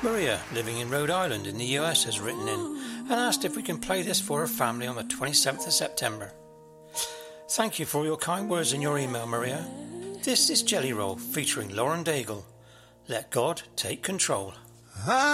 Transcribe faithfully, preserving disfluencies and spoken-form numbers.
Maria, living in Rhode Island in the U S, has written in and asked if we can play this for her family on the twenty-seventh of September. Thank you for your kind words in your email, Maria. This is Jelly Roll featuring Lauren Daigle. Let God take control.